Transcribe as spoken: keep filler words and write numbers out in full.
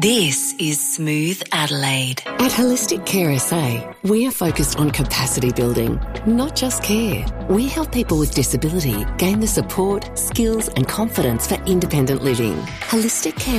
This is Smooth Adelaide. At Holistic Care S A, we are focused on capacity building, not just care. We help people with disability gain the support, skills and confidence for independent living. Holistic Care